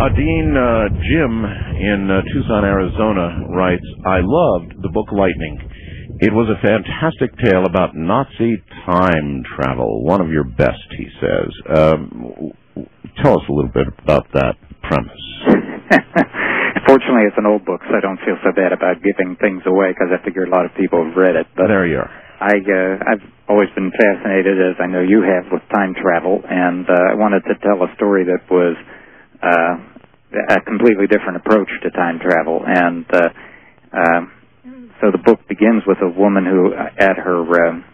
Dean, Jim in Tucson, Arizona writes, I loved the book Lightning. It was a fantastic tale about Nazi time travel. One of your best, he says. Tell us a little bit about that premise. Fortunately, it's an old book, so I don't feel so bad about giving things away because I figure a lot of people have read it. But there you are. I've always been fascinated, as I know you have, with time travel, and I wanted to tell a story that was a completely different approach to time travel. And so the book begins with a woman who, at her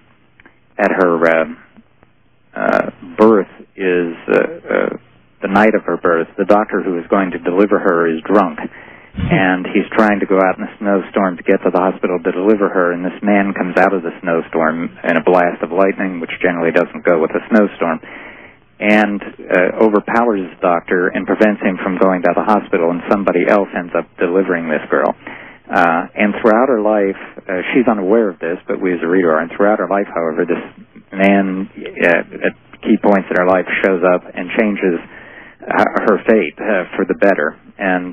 birth, is the night of her birth. The doctor who is going to deliver her is drunk, and he's trying to go out in a snowstorm to get to the hospital to deliver her, and this man comes out of the snowstorm in a blast of lightning, which generally doesn't go with a snowstorm, and overpowers the doctor and prevents him from going to the hospital, and somebody else ends up delivering this girl. And throughout her life, she's unaware of this, but we as a reader are, and throughout her life, however, this man at key points in her life shows up and changes her fate for the better. And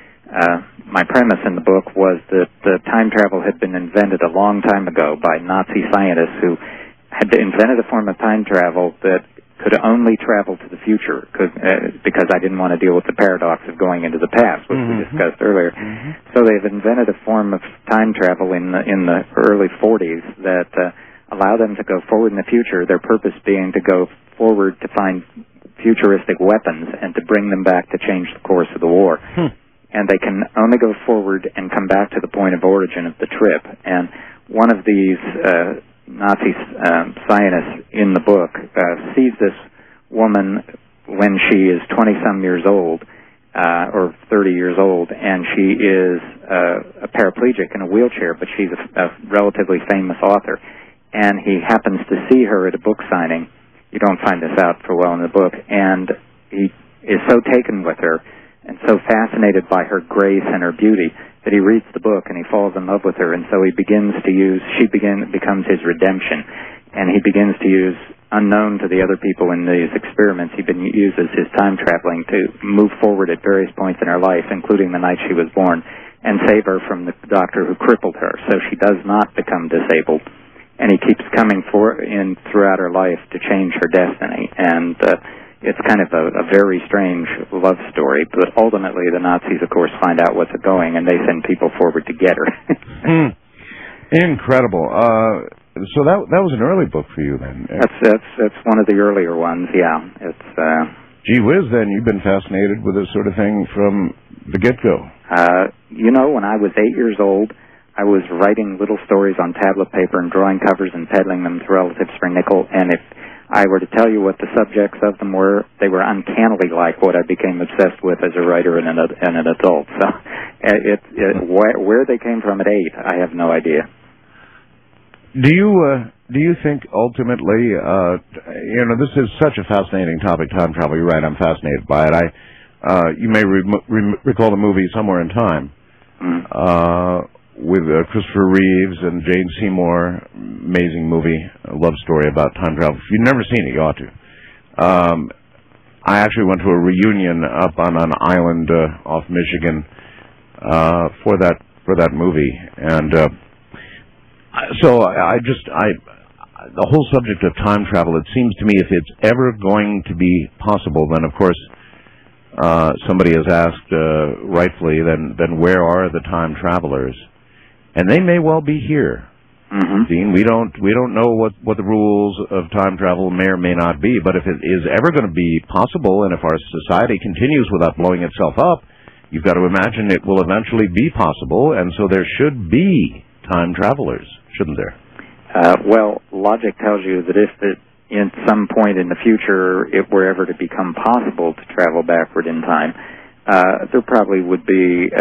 my premise in the book was that time travel had been invented a long time ago by Nazi scientists who had invented a form of time travel that could only travel to the future, because I didn't want to deal with the paradox of going into the past, which we discussed earlier. So they've invented a form of time travel in the early 40s that allow them to go forward in the future, their purpose being to go forward to find futuristic weapons and to bring them back to change the course of the war. And they can only go forward and come back to the point of origin of the trip. And one of these Nazi scientists in the book sees this woman when she is 20-some years old, or 30 years old, and she is a paraplegic in a wheelchair, but she's a relatively famous author. And he happens to see her at a book signing. You don't find this out for well in the book. And he is so taken with her and so fascinated by her grace and her beauty that he reads the book and he falls in love with her. And so he becomes his redemption. And he begins to use, unknown to the other people in these experiments, he uses his time traveling to move forward at various points in her life, including the night she was born, and save her from the doctor who crippled her. So she does not become disabled. And he keeps coming throughout her life to change her destiny. And it's kind of a very strange love story. But ultimately, the Nazis, of course, find out what's going, and they send people forward to get her. Incredible. So that was an early book for you, then? That's one of the earlier ones, yeah. It's gee whiz, then. You've been fascinated with this sort of thing from the get-go. When I was 8 years old, I was writing little stories on tablet paper and drawing covers and peddling them to relatives for a nickel, and if I were to tell you what the subjects of them were, they were uncannily like what I became obsessed with as a writer and an adult. So where they came from at 8, I have no idea. Do you think ultimately, this is such a fascinating topic, time travel. You're right, I'm fascinated by it. You may recall the movie Somewhere in Time. With Christopher Reeves and Jane Seymour, amazing movie, a love story about time travel. If you've never seen it, you ought to. I actually went to a reunion up on an island off Michigan for that movie, and so the whole subject of time travel. It seems to me, if it's ever going to be possible, then of course somebody has asked rightfully, then where are the time travelers? And they may well be here. Dean, we don't know what the rules of time travel may or may not be, but if it is ever going to be possible, and if our society continues without blowing itself up, you've got to imagine it will eventually be possible, and so there should be time travelers, shouldn't there? Well, logic tells you that if in some point in the future it were ever to become possible to travel backward in time, there probably would be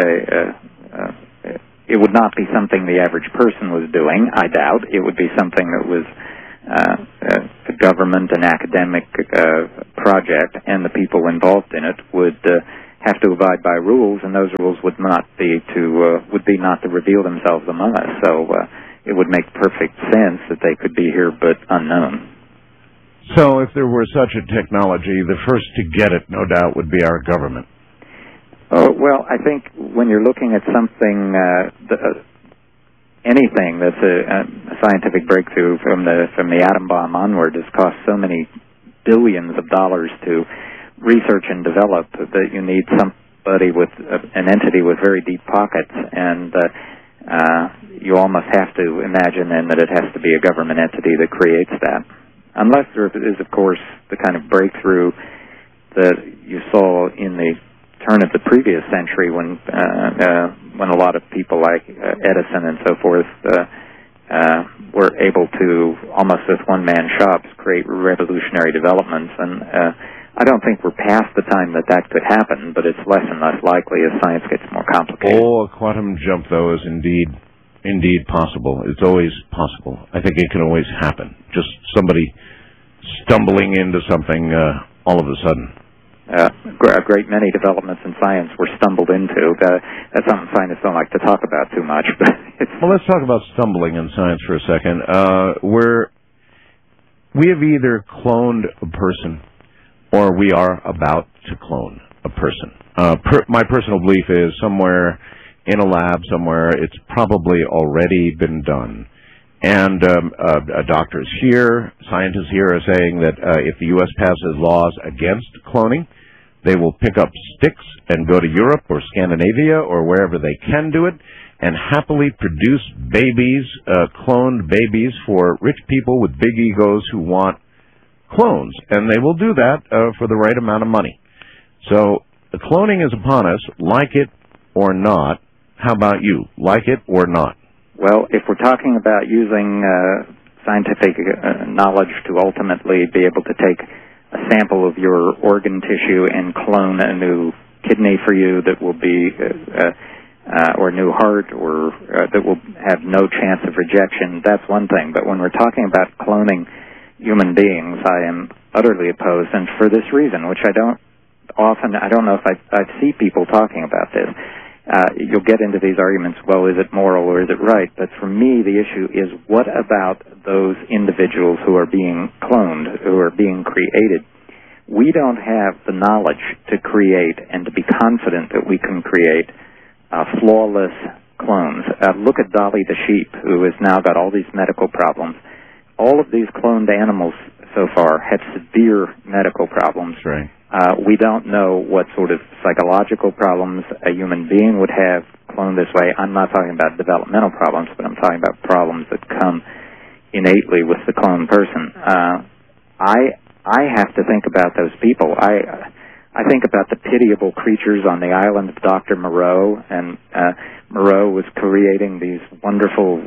it would not be something the average person was doing, I doubt. It would be something that was a government and academic project, and the people involved in it would have to abide by rules, and those rules would not be not to reveal themselves among us. So it would make perfect sense that they could be here but unknown. So if there were such a technology, the first to get it, no doubt, would be our government. Oh, well, I think when you're looking at something, anything that's a scientific breakthrough from the atom bomb onward has cost so many billions of dollars to research and develop that you need somebody with an entity with very deep pockets, and you almost have to imagine then that it has to be a government entity that creates that. Unless there is, of course, the kind of breakthrough that you saw in the turn of the previous century when a lot of people like Edison and so forth were able to, almost with one-man shops, create revolutionary developments. And I don't think we're past the time that could happen, but it's less and less likely as science gets more complicated. Oh, a quantum jump, though, is indeed possible. It's always possible. I think it can always happen. Just somebody stumbling into something all of a sudden. A great many developments in science were stumbled into. That's something scientists don't like to talk about too much. But well, let's talk about stumbling in science for a second. We have either cloned a person or we are about to clone a person. My personal belief is somewhere in a lab somewhere, it's probably already been done. And doctors here, scientists here are saying that if the U.S. passes laws against cloning, they will pick up sticks and go to Europe or Scandinavia or wherever they can do it and happily produce babies, cloned babies for rich people with big egos who want clones. And they will do that for the right amount of money. So the cloning is upon us, like it or not. How about you? Like it or not? Well, if we're talking about using scientific knowledge to ultimately be able to take a sample of your organ tissue and clone a new kidney for you that will be, or a new heart, or that will have no chance of rejection, that's one thing. But when we're talking about cloning human beings, I am utterly opposed, and for this reason, which I don't know if I see people talking about this. You'll get into these arguments, well, is it moral or is it right? But for me, the issue is what about those individuals who are being cloned, who are being created? We don't have the knowledge to create and to be confident that we can create flawless clones. Look at Dolly the sheep, who has now got all these medical problems. All of these cloned animals so far have severe medical problems. Right. We don't know what sort of psychological problems a human being would have cloned this way. I'm not talking about developmental problems, but I'm talking about problems that come innately with the cloned person. I have to think about those people. I think about the pitiable creatures on the island of Dr. Moreau, and Moreau was creating these wonderful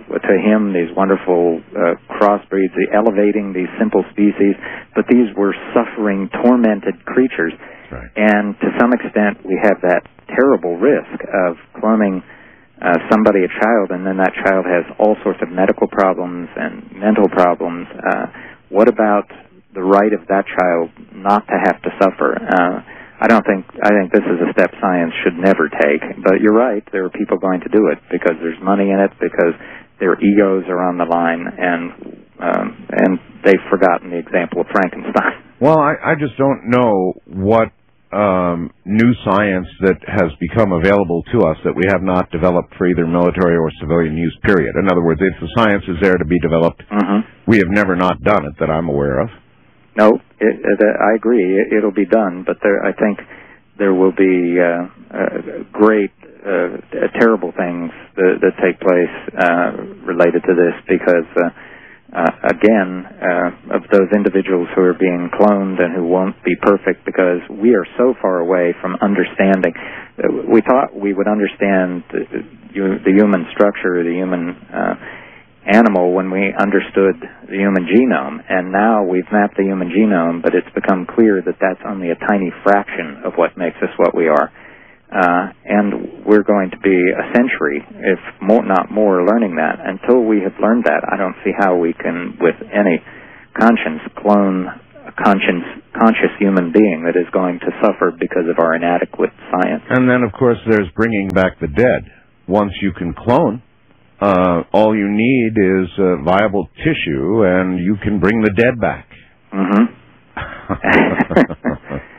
crossbreeds, elevating these simple species, but these were suffering, tormented creatures. Right. And to some extent, we have that terrible risk of cloning somebody, a child, and then that child has all sorts of medical problems and mental problems. What about the right of that child not to have to suffer? I think this is a step science should never take, but you're right, there are people going to do it because there's money in it, because their egos are on the line, and they've forgotten the example of Frankenstein. Well, I just don't know what new science that has become available to us that we have not developed for either military or civilian use, period. In other words, if the science is there to be developed, we have never not done it that I'm aware of. No, I agree. It'll be done, but I think there will be great, terrible things that take place related to this because, again, of those individuals who are being cloned and who won't be perfect because we are so far away from understanding. We thought we would understand the human structure, the human animal when we understood the human genome, and now we've mapped the human genome, but it's become clear that that's only a tiny fraction of what makes us what we are. And we're going to be a century, if not more, learning that. Until we have learned that, I don't see how we can, with any conscience, clone a conscious human being that is going to suffer because of our inadequate science. And then, of course, there's bringing back the dead. Once you can clone, all you need is viable tissue, and you can bring the dead back.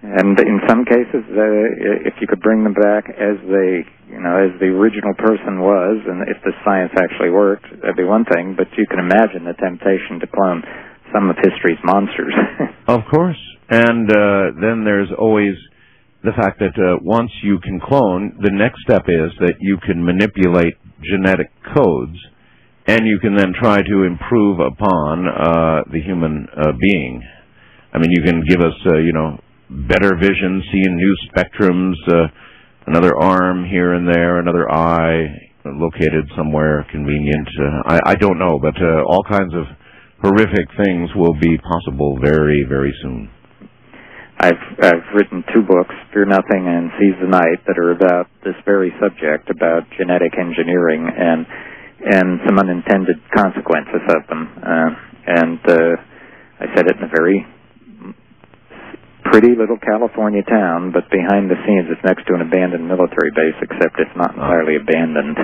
And in some cases, if you could bring them back as they, as the original person was, and if the science actually worked, that'd be one thing. But you can imagine the temptation to clone some of history's monsters. Of course. And then there's always the fact that once you can clone, the next step is that you can manipulate genetic codes, and you can then try to improve upon the human being. I mean, you can give us, better vision, seeing new spectrums, another arm here and there, another eye located somewhere convenient. I don't know, but all kinds of horrific things will be possible very, very soon. I've written 2 books, Fear Nothing and Seize the Night, that are about this very subject, about genetic engineering and some unintended consequences of them. I said it in a very pretty little California town, but behind the scenes it's next to an abandoned military base, except it's not entirely abandoned.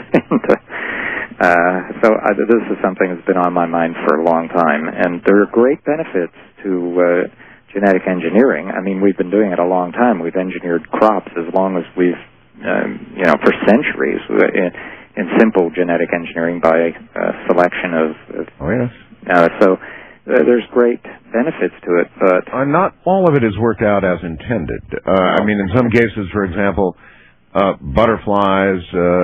This is something that's been on my mind for a long time, and there are great benefits to genetic engineering. I mean, we've been doing it a long time. We've engineered crops as long as we've, for centuries in simple genetic engineering by selection of. Oh, yes. There's great benefits to it, but not all of it is worked out as intended. I mean, in some cases, for example, butterflies,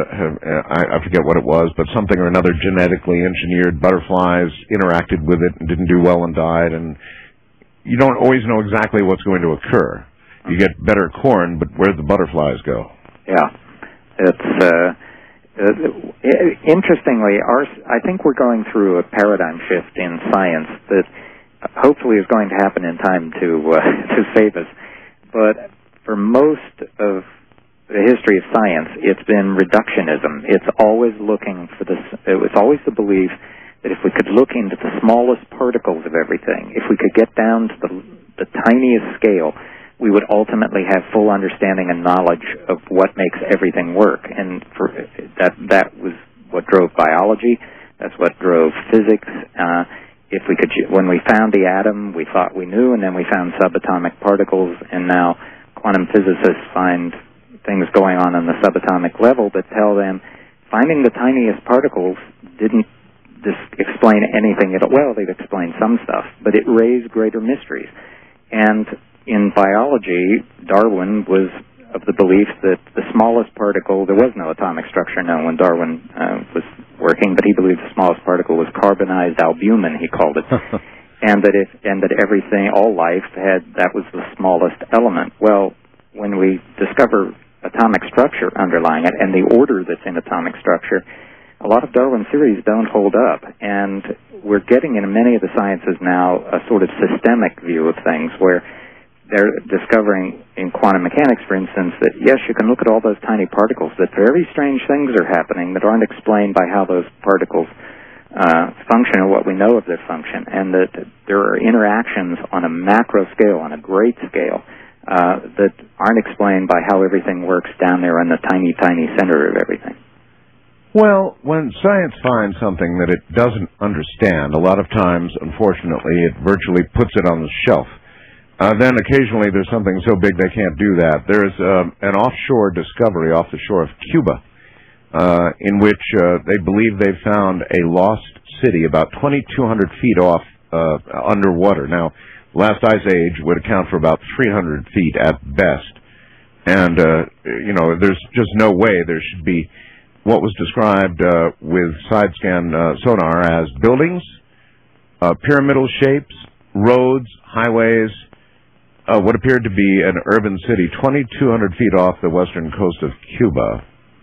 I forget what it was, but something or another genetically engineered butterflies interacted with it and didn't do well and died, and you don't always know exactly what's going to occur. You get better corn, but where'd the butterflies go? Yeah. It's interestingly, I think we're going through a paradigm shift in science that hopefully is going to happen in time to save us. But for most of the history of science, it's been reductionism. It's always looking for this. It was always the belief that if we could look into the smallest particles of everything, if we could get down to the tiniest scale, we would ultimately have full understanding and knowledge of what makes everything work. And that was what drove biology. That's what drove physics. When we found the atom, we thought we knew, and then we found subatomic particles, and now quantum physicists find things going on the subatomic level that tell them finding the tiniest particles didn't explain anything at all. Well, they've explained some stuff, but it raised greater mysteries. And in biology, Darwin was of the belief that the smallest particle, there was no atomic structure known when Darwin was working, but he believed the smallest particle was carbonized albumin, he called it, and that everything, all life that was the smallest element. Well, when we discover atomic structure underlying it and the order that's in atomic structure, a lot of Darwin's theories don't hold up, and we're getting in many of the sciences now a sort of systemic view of things where they're discovering in quantum mechanics, for instance, that yes, you can look at all those tiny particles, that very strange things are happening that aren't explained by how those particles function or what we know of their function, and that there are interactions on a macro scale, on a great scale, that aren't explained by how everything works down there in the tiny, tiny center of everything. Well, when science finds something that it doesn't understand, a lot of times, unfortunately, it virtually puts it on the shelf. Then occasionally there's something so big they can't do that. There's an offshore discovery off the shore of Cuba in which they believe they've found a lost city about 2,200 feet off underwater. Now, last ice age would account for about 300 feet at best. And, there's just no way there should be what was described with side-scan sonar as buildings, pyramidal shapes, roads, highways, what appeared to be an urban city 2,200 feet off the western coast of Cuba.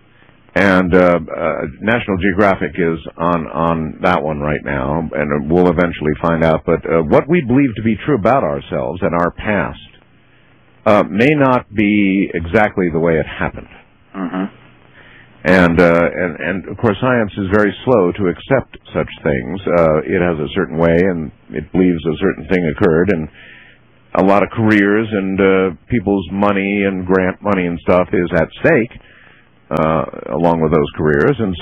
And National Geographic is on that one right now, and we'll eventually find out. But what we believe to be true about ourselves and our past may not be exactly the way it happened. Mm-hmm. And of course, science is very slow to accept such things. It has a certain way, and it believes a certain thing occurred, and a lot of careers and people's money and grant money and stuff is at stake along with those careers, and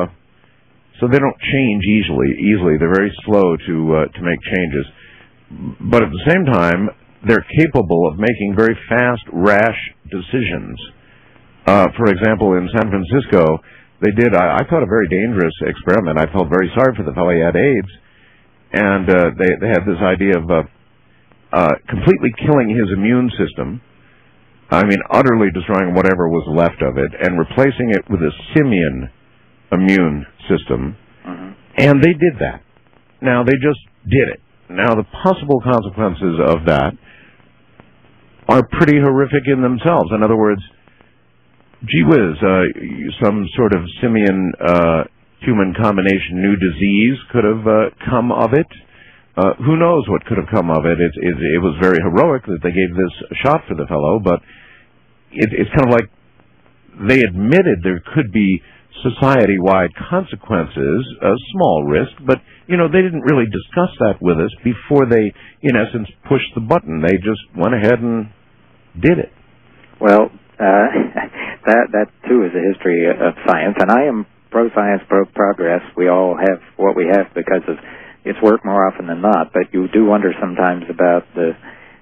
so they don't change easily. They're very slow to make changes. But at the same time, they're capable of making very fast, rash decisions. For example, in San Francisco, they did, I thought, a very dangerous experiment. I felt very sorry for the fellow. He had AIDS, and they had this idea of completely killing his immune system. I mean, utterly destroying whatever was left of it, and replacing it with a simian immune system. Mm-hmm. And they did that. Now, they just did it. Now, the possible consequences of that are pretty horrific in themselves. In other words, gee whiz, some sort of simian human combination, new disease could have come of it. Who knows what could have come of it? It was very heroic that they gave this shot for the fellow, but it's kind of like they admitted there could be society-wide consequences, a small risk, but, you know, they didn't really discuss that with us before they, in essence, pushed the button. They just went ahead and did it. Well, that too is a history of science, and I am pro-science, pro-progress. We all have what we have because of its work more often than not, but you do wonder sometimes about the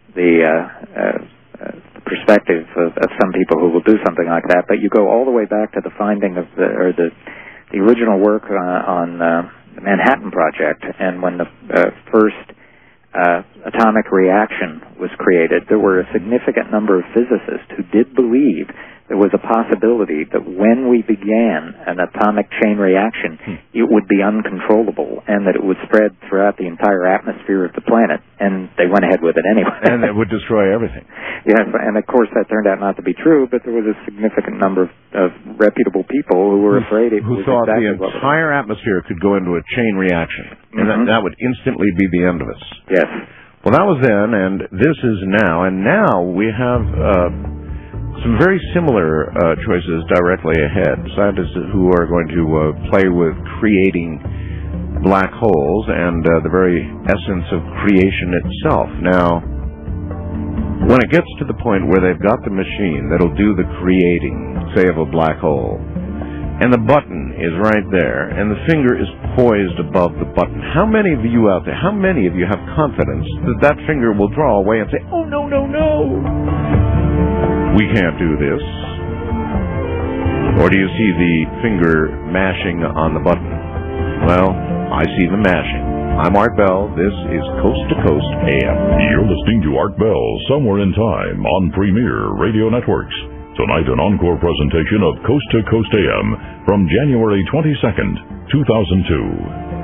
perspective of some people who will do something like that. But you go all the way back to the finding of the original work on the Manhattan Project, and when the first atomic reaction was created, there were a significant number of physicists who did believe there was a possibility that when we began an atomic chain reaction, it would be uncontrollable and that it would spread throughout the entire atmosphere of the planet, and they went ahead with it anyway. And it would destroy everything. Yes, and of course that turned out not to be true, but there was a significant number of reputable people who were afraid it was thought exactly the entire atmosphere could go into a chain reaction, and that would instantly be the end of us. Yes. Well, that was then, and this is now, and now we have some very similar choices directly ahead. Scientists who are going to play with creating black holes and the very essence of creation itself. Now, when it gets to the point where they've got the machine that'll do the creating, say, of a black hole, and the button is right there, and the finger is poised above the button, how many of you out there, how many of you have confidence that that finger will draw away and say, oh, no, no, no, we can't do this? Or do you see the finger mashing on the button? Well, I see the mashing. I'm Art Bell. This is Coast to Coast AM. You're listening to Art Bell, Somewhere in Time, on Premier Radio Networks. Tonight, an encore presentation of Coast to Coast AM from January 22nd, 2002.